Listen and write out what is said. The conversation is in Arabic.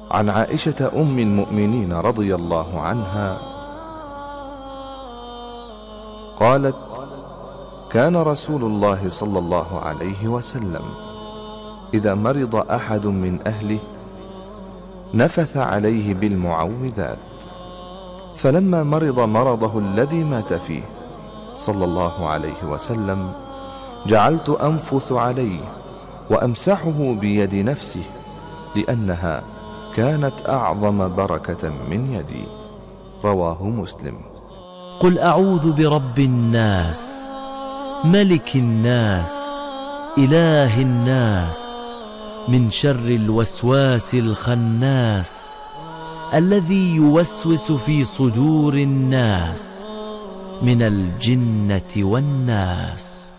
عن عائشة أم المؤمنين رضي الله عنها قالت: كان رسول الله صلى الله عليه وسلم إذا مرض أحد من أهله نفث عليه بالمعوذات، فلما مرض مرضه الذي مات فيه صلى الله عليه وسلم جعلت أنفث عليه وأمسحه بيد نفسه، لأنها كانت أعظم بركة من يدي. رواه مسلم. قل أعوذ برب الناس، ملك الناس، إله الناس، من شر الوسواس الخناس، الذي يوسوس في صدور الناس من الجنة والناس.